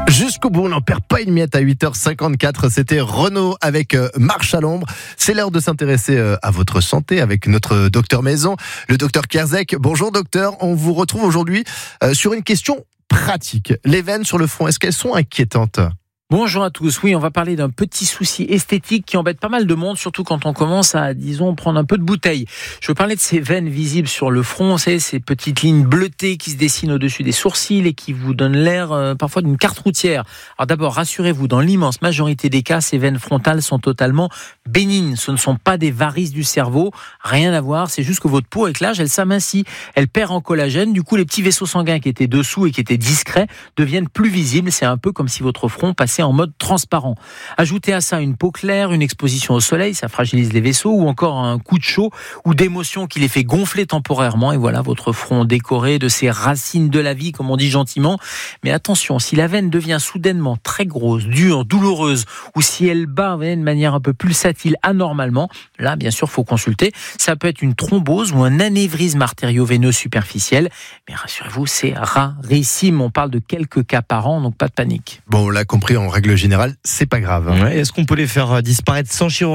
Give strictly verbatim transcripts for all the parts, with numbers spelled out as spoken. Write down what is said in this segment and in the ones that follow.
Jusqu'au bout, on n'en perd pas une miette à huit heures cinquante-quatre. C'était Renaud avec euh, Marche à l'ombre. C'est l'heure de s'intéresser euh, à votre santé avec notre docteur maison, le docteur Kierzek. Bonjour docteur, on vous retrouve aujourd'hui euh, sur une question pratique. Les veines sur le front, est-ce qu'elles sont inquiétantes ? Bonjour à tous. Oui, on va parler d'un petit souci esthétique qui embête pas mal de monde, surtout quand on commence à, disons, prendre un peu de bouteille. Je veux parler de ces veines visibles sur le front, c'est ces petites lignes bleutées qui se dessinent au-dessus des sourcils et qui vous donnent l'air euh, parfois d'une carte routière. Alors d'abord, rassurez-vous, dans l'immense majorité des cas, ces veines frontales sont totalement bénignes. Ce ne sont pas des varices du cerveau, rien à voir. C'est juste que votre peau, avec l'âge, elle s'amincit, elle perd en collagène. Du coup, les petits vaisseaux sanguins qui étaient dessous et qui étaient discrets deviennent plus visibles. C'est un peu comme si votre front passait en mode transparent. Ajoutez à ça une peau claire, une exposition au soleil, ça fragilise les vaisseaux, ou encore un coup de chaud ou d'émotion qui les fait gonfler temporairement, et voilà votre front décoré de ces racines de la vie, comme on dit gentiment. Mais attention, si la veine devient soudainement très grosse, dure, douloureuse, ou si elle bat de manière un peu pulsatile anormalement, là bien sûr faut consulter. Ça peut être une thrombose ou un anévrisme artério-veineux superficiel, mais rassurez-vous, c'est rarissime. On parle de quelques cas par an, donc pas de panique. Bon, on l'a compris, en règle générale, c'est pas grave. Hein. Ouais, est-ce qu'on peut les faire disparaître sans chirurgie ?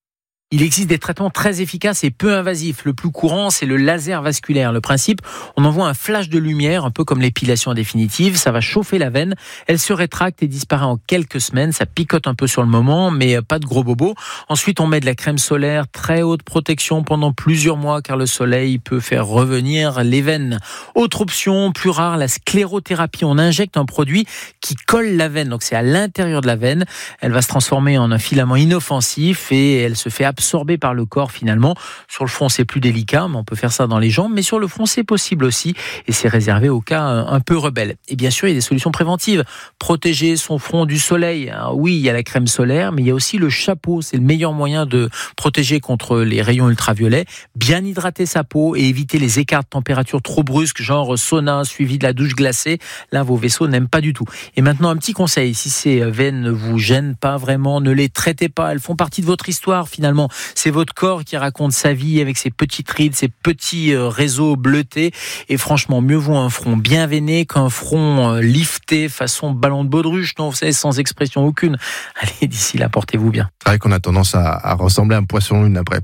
Il existe des traitements très efficaces et peu invasifs. Le plus courant, c'est le laser vasculaire. Le principe, on envoie un flash de lumière, un peu comme l'épilation définitive. Ça va chauffer la veine. Elle se rétracte et disparaît en quelques semaines. Ça picote un peu sur le moment, mais pas de gros bobos. Ensuite, on met de la crème solaire, très haute protection pendant plusieurs mois, car le soleil peut faire revenir les veines. Autre option, plus rare, la sclérothérapie. On injecte un produit qui colle la veine. Donc, c'est à l'intérieur de la veine. Elle va se transformer en un filament inoffensif et elle se fait absorbé par le corps finalement. Sur le front, c'est plus délicat, mais on peut faire ça dans les jambes. Mais sur le front, c'est possible aussi, et c'est réservé aux cas un peu rebelles. Et bien sûr, il y a des solutions préventives. Protéger son front du soleil. Alors oui, il y a la crème solaire, mais il y a aussi le chapeau. C'est le meilleur moyen de protéger contre les rayons ultraviolets. Bien hydrater sa peau et éviter les écarts de température trop brusques, genre sauna suivi de la douche glacée. Là, vos vaisseaux n'aiment pas du tout. Et maintenant, un petit conseil. Si ces veines ne vous gênent pas vraiment, ne les traitez pas. Elles font partie de votre histoire finalement. C'est votre corps qui raconte sa vie avec ses petites rides, ses petits réseaux bleutés. Et franchement, mieux vaut un front bien veiné qu'un front lifté façon ballon de baudruche, non, vous savez, sans expression aucune. Allez, d'ici là, portez-vous bien. C'est vrai qu'on a tendance à, à ressembler à un poisson lune après.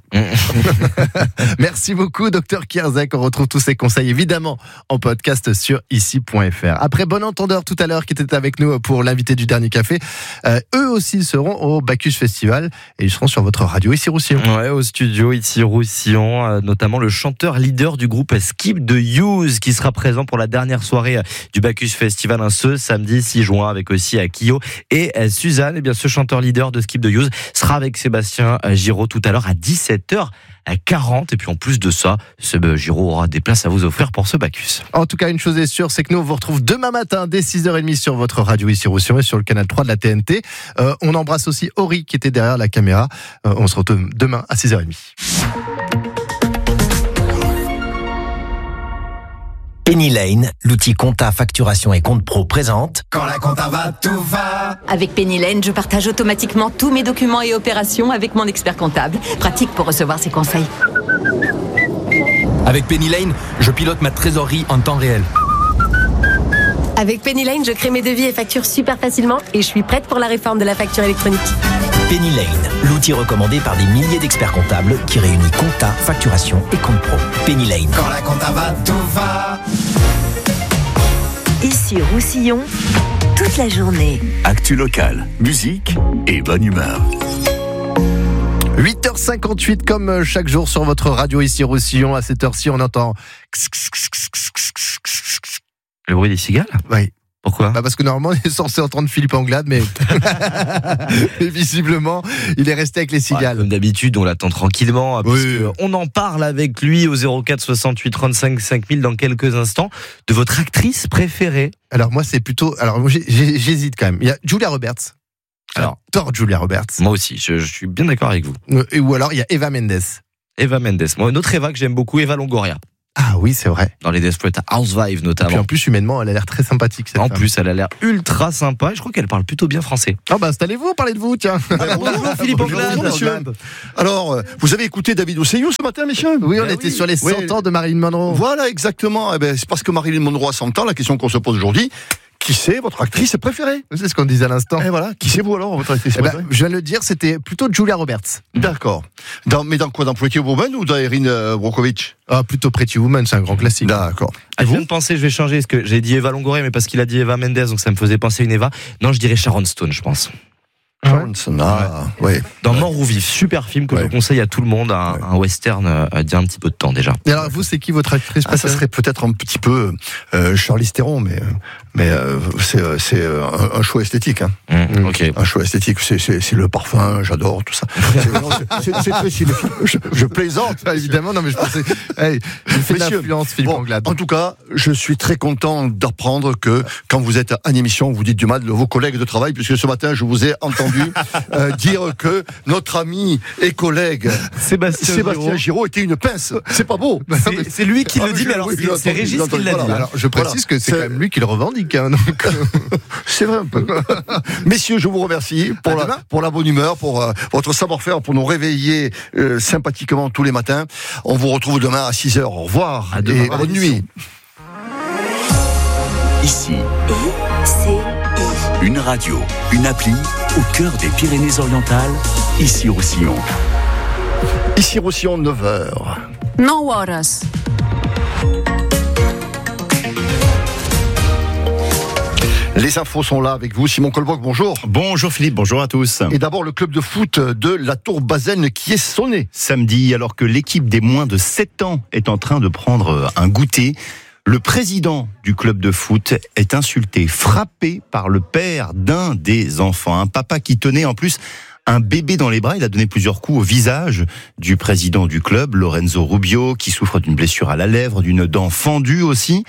Merci beaucoup, docteur Kierzek. On retrouve tous ces conseils, évidemment, en podcast sur ici point f r. Après Bon Entendeur, tout à l'heure, qui était avec nous pour l'invité du dernier café, euh, eux aussi seront au Bacchus Festival et ils seront sur votre radio ici Roussillon. Ouais, au studio ici Roussillon, euh, notamment le chanteur leader du groupe Skip de Use qui sera présent pour la dernière soirée euh, du Bacchus Festival, hein, ce samedi six juin, avec aussi Akio et euh, Suzanne. Et bien ce chanteur leader de Skip de Use sera avec Sébastien euh, Giraud tout à l'heure à dix-sept heures quarante. Et puis en plus de ça, ce euh, Giraud aura des places à vous offrir pour ce Bacchus. En tout cas, une chose est sûre, c'est que nous on vous retrouve demain matin dès six heures trente sur votre radio ici Roussillon et sur le canal trois de la T N T. Euh, on embrasse aussi Ori qui était derrière la caméra. Euh, on se retrouve demain à six heures trente. Penny Lane, l'outil compta, facturation et compte pro présente. Quand la compta va, tout va. Avec Penny Lane, je partage automatiquement tous mes documents et opérations avec mon expert comptable. Pratique pour recevoir ses conseils. Avec Penny Lane, je pilote ma trésorerie en temps réel. Avec Penny Lane, je crée mes devis et factures super facilement et je suis prête pour la réforme de la facture électronique. Penny Lane, l'outil recommandé par des milliers d'experts comptables qui réunit compta, facturation et compte pro. Penny Lane. Quand la compta va, tout va. Ici Roussillon, toute la journée. Actu locale, musique et bonne humeur. huit heures cinquante-huit comme chaque jour sur votre radio ici Roussillon. À cette heure-ci, on entend le bruit des cigales ? Oui. Pourquoi ? Bah parce que normalement, il est censé entendre Philippe Anglade, mais... mais visiblement, il est resté avec les cigales. Ouais, comme d'habitude, on l'attend tranquillement, oui. On en parle avec lui au zéro quatre soixante-huit trente-cinq cinq mille dans quelques instants, de votre actrice préférée. Alors moi, c'est plutôt... Alors moi, j'hésite quand même. Il y a Julia Roberts. Alors, J'adore Julia Roberts. Moi aussi, je, je suis bien d'accord avec vous. Et, ou alors, il y a Eva Mendes. Eva Mendes. Moi, une autre Eva que j'aime beaucoup, Eva Longoria. Ah oui, c'est vrai. Dans les Desperate Housewives notamment. Et puis en plus, humainement, elle a l'air très sympathique. Cette en femme. plus, elle a l'air ultra sympa. Je crois qu'elle parle plutôt bien français. Ah bah installez-vous, parlez de vous, tiens. Ah, bonjour Philippe Anglade. Bonjour monsieur. Alors, vous avez écouté David Osseyou ce matin, messieurs ? Oui, on ben était oui. sur les cent oui. ans de Marilyn Monroe. Voilà, exactement. Eh ben, c'est parce que Marilyn Monroe a cent ans, la question qu'on se pose aujourd'hui. qui c'est votre actrice préférée? C'est ce qu'on disait à l'instant. Et voilà, qui c'est vous alors, votre actrice eh ben, préférée? je viens de le dire, c'était plutôt Julia Roberts. D'accord. Dans, mais dans quoi? Dans Pretty Woman ou dans Erin euh, Brockovich? Ah, plutôt Pretty Woman, c'est un grand classique. D'accord. Ah, je viens de penser, je vais changer, parce que j'ai dit Eva Longoria, mais parce qu'il a dit Eva Mendes, donc ça me faisait penser à une Eva. Non, je dirais Sharon Stone, je pense. Johnson, ah, ouais. ouais. Dans ouais. Mort ou Vif, super film que ouais. je conseille à tout le monde, un, ouais. un western euh, d'il y a un petit peu de temps déjà. Et alors vous, c'est qui votre actrice ah, ça serait peut-être un petit peu euh, Charlize Theron, mais mais euh, c'est c'est un, un choix esthétique. Hein. Mmh, ok. Un choix esthétique, c'est c'est c'est le parfum, j'adore tout ça. C'est, non, c'est, c'est, c'est très cinéphile. Je, je plaisante, ah, évidemment. Non, mais je pensais. Hey, il fait l'influence, Philippe bon, Anglade. En tout cas, je suis très content d'apprendre que quand vous êtes en émission, vous dites du mal de vos collègues de travail, puisque ce matin, je vous ai entendu euh, dire que notre ami et collègue Sébastien, Sébastien Giraud était une pince. C'est pas beau. C'est, c'est lui qui ah, le dit, mais alors oui, c'est, c'est Régis qui l'a dit. Voilà. Alors, je précise voilà. que c'est, c'est quand même lui qui le revendique. Hein, donc... c'est vrai un peu. Messieurs, je vous remercie pour, la, pour la bonne humeur, pour euh, votre savoir-faire, pour nous réveiller euh, sympathiquement tous les matins. On vous retrouve demain à six heures. Au revoir à demain, et bonne nuit. Ici, I, C, I. Une radio, une appli au cœur des Pyrénées-Orientales, ici Roussillon. Ici Roussillon, neuf heures. No horas. Les infos sont là avec vous. Simon Colboc, bonjour. Bonjour Philippe, bonjour à tous. Et d'abord le club de foot de la Tour Baselne qui est sonné. Samedi, alors que l'équipe des moins de sept ans est en train de prendre un goûter, le président du club de foot est insulté, frappé par le père d'un des enfants. Un papa qui tenait en plus un bébé dans les bras. Il a donné plusieurs coups au visage du président du club, Lorenzo Rubio, qui souffre d'une blessure à la lèvre, d'une dent fendue aussi.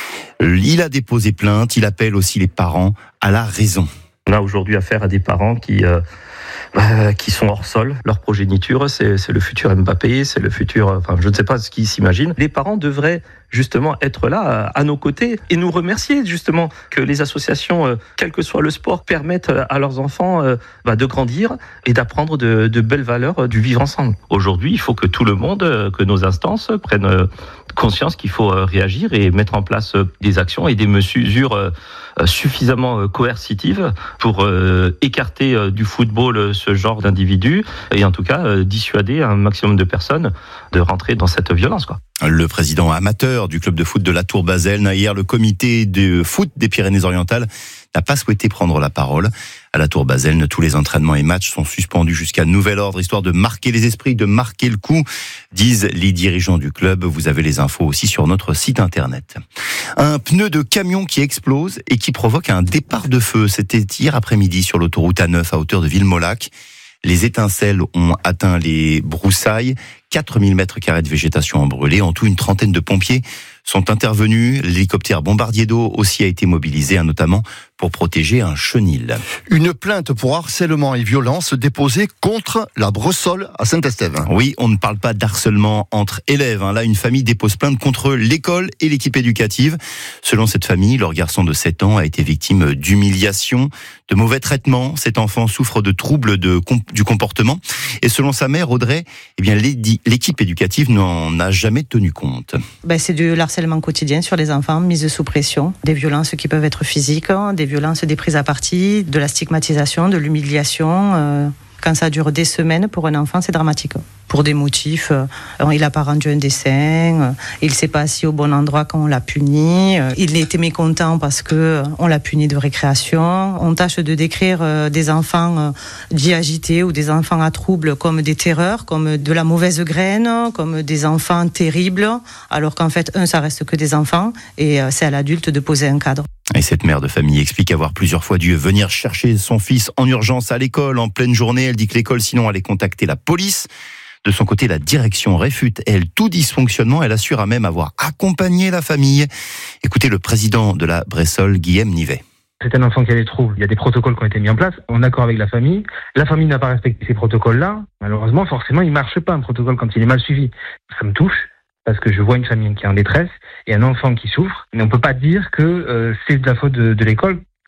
Il a déposé plainte, il appelle aussi les parents à la raison. On a aujourd'hui affaire à des parents qui... Euh... Euh, qui sont hors sol. Leur progéniture, c'est, c'est le futur Mbappé, c'est le futur... Enfin, je ne sais pas ce qu'ils s'imaginent. Les parents devraient justement être là, à nos côtés, et nous remercier justement que les associations, euh, quel que soit le sport, permettent à leurs enfants euh, bah, de grandir et d'apprendre de, de belles valeurs euh, du vivre ensemble. Aujourd'hui, il faut que tout le monde, euh, que nos instances prennent euh, conscience qu'il faut euh, réagir et mettre en place euh, des actions et des mesures euh, suffisamment coercitives pour euh, écarter euh, du football euh, ce genre d'individus et en tout cas euh, dissuader un maximum de personnes de rentrer dans cette violence, quoi. Le président amateur du club de foot de la Tour Baselne, hier le comité de foot des Pyrénées-Orientales n'a pas souhaité prendre la parole. À la Tour Baselne, tous les entraînements et matchs sont suspendus jusqu'à nouvel ordre, histoire de marquer les esprits, de marquer le coup, disent les dirigeants du club. Vous avez les infos aussi sur notre site internet. Un pneu de camion qui explose et qui provoque un départ de feu. C'était hier après-midi sur l'autoroute A neuf à hauteur de Villemolac. Les étincelles ont atteint les broussailles, quatre mille mètres carrés de végétation ont brûlé. En tout, une trentaine de pompiers sont intervenus. L'hélicoptère bombardier d'eau aussi a été mobilisé, notamment pour protéger un chenil. Une plainte pour harcèlement et violence déposée contre la Bressole à Saint-Estève. Oui, on ne parle pas d'harcèlement entre élèves. Là, une famille dépose plainte contre l'école et l'équipe éducative. Selon cette famille, leur garçon de sept ans a été victime d'humiliation, de mauvais traitements. Cet enfant souffre de troubles de, du comportement. Et selon sa mère, Audrey, eh bien, l'équipe éducative n'en a jamais tenu compte. Ben, c'est du harcèlement quotidien sur les enfants, mise sous pression, des violences qui peuvent être physiques, des violences, des prises à partie, de la stigmatisation, de l'humiliation. Euh, quand ça dure des semaines, pour un enfant, c'est dramatique. Pour des motifs, euh, il n'a pas rendu un dessin, euh, il ne s'est pas assis au bon endroit quand on l'a puni, euh, il était mécontent parce qu'on euh, l'a puni de récréation. On tâche de décrire euh, des enfants euh, dits agités ou des enfants à troubles comme des terreurs, comme de la mauvaise graine, comme des enfants terribles, alors qu'en fait, un, ça reste que des enfants, et euh, c'est à l'adulte de poser un cadre. Et cette mère de famille explique avoir plusieurs fois dû venir chercher son fils en urgence à l'école en pleine journée. Elle dit que l'école, sinon, allait contacter la police. De son côté, la direction réfute, elle, tout dysfonctionnement. Elle assure à même avoir accompagné la famille. Écoutez le président de la Bressole, Guillaume Nivet. C'est un enfant qui a des troubles. Il y a des protocoles qui ont été mis en place, en accord avec la famille. La famille n'a pas respecté ces protocoles-là. Malheureusement, forcément, il ne marche pas un protocole quand il est mal suivi. Ça me touche, parce que je vois une famille qui est en détresse et un enfant qui souffre. Mais on ne peut pas dire que euh, c'est de la faute de, de l'école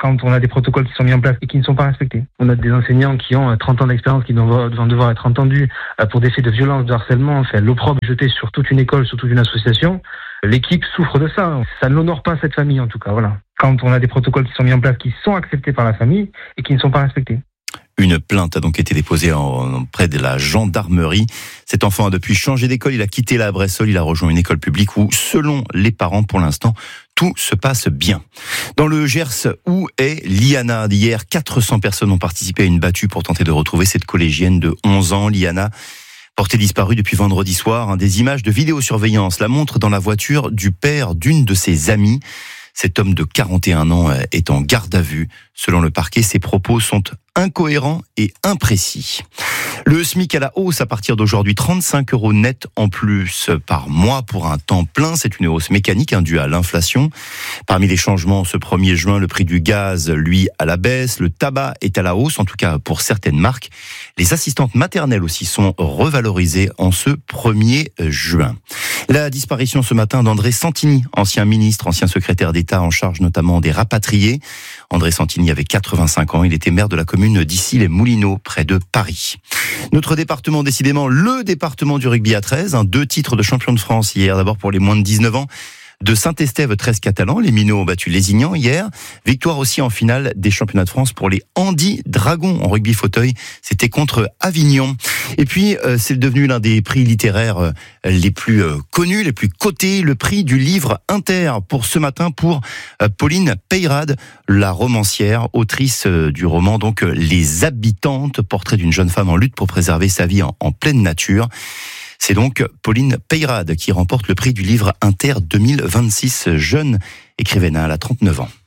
quand on a des protocoles qui sont mis en place et qui ne sont pas respectés. On a des enseignants qui ont trente ans d'expérience qui vont devoir être entendus pour des faits de violence, de harcèlement, enfin, l'opprobre jeté sur toute une école, sur toute une association. L'équipe souffre de ça. Ça n'honore pas cette famille, en tout cas. Voilà. Quand on a des protocoles qui sont mis en place, qui sont acceptés par la famille et qui ne sont pas respectés. Une plainte a donc été déposée auprès de la gendarmerie. Cet enfant a depuis changé d'école, il a quitté la Bressolles, il a rejoint une école publique où, selon les parents, pour l'instant, tout se passe bien. Dans le Gers, où est Liana ? Hier, quatre cents personnes ont participé à une battue pour tenter de retrouver cette collégienne de onze ans. Liana, portée disparue depuis vendredi soir. Des images de vidéosurveillance la montrent dans la voiture du père d'une de ses amies. Cet homme de quarante et un ans est en garde à vue. Selon le parquet, ses propos sont incohérents et imprécis. Le SMIC à la hausse à partir d'aujourd'hui, trente-cinq euros net en plus par mois pour un temps plein. C'est une hausse mécanique hein, due à l'inflation. Parmi les changements, ce premier juin, le prix du gaz, lui, à la baisse. Le tabac est à la hausse, en tout cas pour certaines marques. Les assistantes maternelles aussi sont revalorisées en ce premier juin. La disparition ce matin d'André Santini, ancien ministre, ancien secrétaire d'État en charge notamment des rapatriés. André Santini avait quatre-vingt-cinq ans, il était maire de la commune d'Issy-les-Moulineaux, près de Paris. Notre département, décidément, le département du rugby à treize, hein, deux titres de champion de France hier, d'abord pour les moins de dix-neuf ans. De Saint-Estève, treize catalans, les Minots ont battu Lézignan hier. Victoire aussi en finale des championnats de France pour les Andy Dragons en rugby fauteuil. C'était contre Avignon. Et puis, euh, c'est devenu l'un des prix littéraires euh, les plus euh, connus, les plus cotés, le prix du livre Inter pour ce matin pour euh, Pauline Peyrade, la romancière, autrice euh, du roman donc euh, Les Habitantes, portrait d'une jeune femme en lutte pour préserver sa vie en, en pleine nature. C'est donc Pauline Peyrade qui remporte le prix du livre Inter deux mille vingt-six, jeune écrivaine, elle a trente-neuf ans.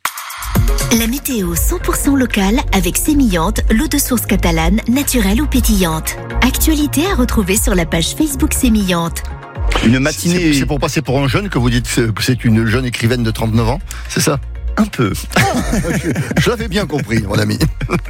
La météo cent pour cent locale avec Sémillante, l'eau de source catalane, naturelle ou pétillante. Actualité à retrouver sur la page Facebook Sémillante. Une matinée. C'est, c'est pour passer pour un jeune que vous dites que c'est une jeune écrivaine de trente-neuf ans, c'est ça ? Un peu. je, je l'avais bien compris, mon ami.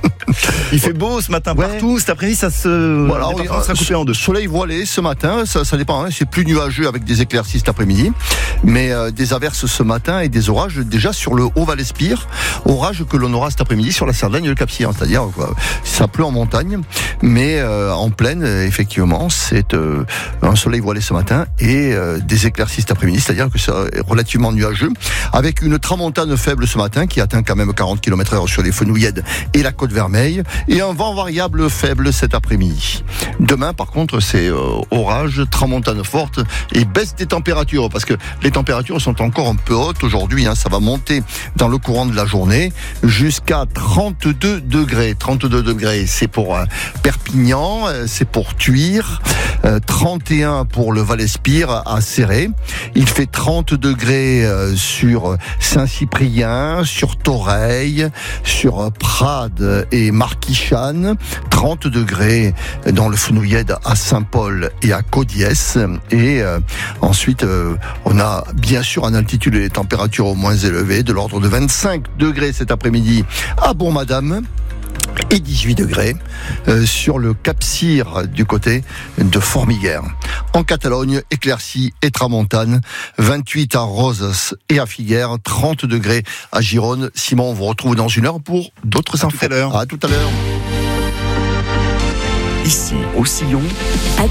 Il fait beau ce matin ouais. partout. Cet après-midi, ça se. Voilà, oui, sera coupé en deux. Soleil voilé ce matin, ça, ça dépend. Hein, c'est plus nuageux avec des éclaircies cet après-midi, mais euh, des averses ce matin et des orages déjà sur le Haut-Val-Espire. Orage que l'on aura cet après-midi sur la Cerdagne et le Cap-Sire, c'est-à-dire quoi, ça pleut en montagne, mais euh, en plaine, effectivement, c'est euh, un soleil voilé ce matin et euh, des éclaircies cet après-midi, c'est-à-dire que c'est relativement nuageux, avec une tramontane faible ce matin qui atteint quand même quarante kilomètres heure sur les Fenouillèdes et la Côte-Vermeille et un vent variable faible cet après-midi. Demain par contre c'est euh, orage, tramontane forte et baisse des températures parce que les températures sont encore un peu hautes aujourd'hui, hein, ça va monter dans le courant de la journée jusqu'à trente-deux degrés. trente-deux degrés c'est pour euh, Perpignan, euh, c'est pour Thuir, euh, trente et un pour le Val-Espire à Céré. Il fait trente degrés euh, sur Saint-Cyprien, sur Toreil, sur Prades et Marquichane, trente degrés dans le Fenouillède à Saint-Paul et à Caudiès. Et euh, ensuite, euh, on a bien sûr en altitude les températures au moins élevées, de l'ordre de vingt-cinq degrés cet après-midi à Bourg-Madame. Et dix-huit degrés euh, sur le Cap-Sire du côté de Formiguères. En Catalogne, éclaircie et tramontane, vingt-huit à Roses et à Figueres, trente degrés à Gironde. Simon, on vous retrouve dans une heure pour d'autres infos. À tout à l'heure. À tout à l'heure. Ici, au Sillon.